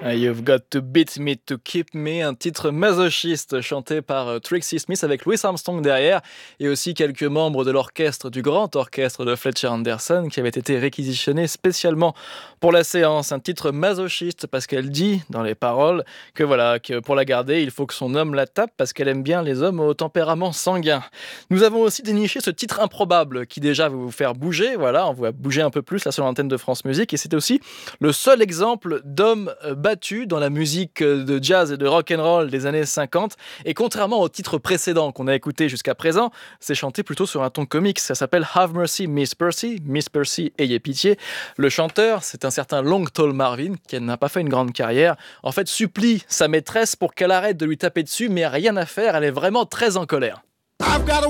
You've got to beat me to keep me, un titre masochiste chanté par Trixie Smith avec Louis Armstrong derrière et aussi quelques membres de l'orchestre, du grand orchestre de Fletcher Henderson qui avait été réquisitionné spécialement pour la séance. Un titre masochiste parce qu'elle dit dans les paroles que voilà, que pour la garder, il faut que son homme la tape parce qu'elle aime bien les hommes au tempérament sanguin. Nous avons aussi déniché ce titre improbable qui déjà va vous faire bouger, voilà, on va bouger un peu plus là sur l'antenne de France Musique et c'est aussi le seul exemple d'homme battu dans la musique de jazz et de rock and roll des années 50 et contrairement au titre précédent qu'on a écouté jusqu'à présent, c'est chanté plutôt sur un ton comique, ça s'appelle Have Mercy Miss Percy, ayez pitié. Le chanteur, c'est un certain Long Tall Marvin qui n'a pas fait une grande carrière, en fait supplie sa maîtresse pour qu'elle arrête de lui taper dessus mais rien à faire, elle est vraiment très en colère.